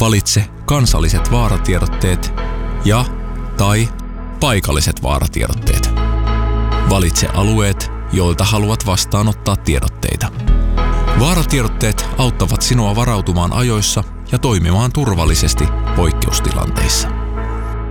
Valitse kansalliset vaaratiedotteet ja tai paikalliset vaaratiedotteet. Valitse alueet, joilta haluat vastaanottaa tiedotteita. Vaaratiedotteet auttavat sinua varautumaan ajoissa ja toimimaan turvallisesti poikkeustilanteissa.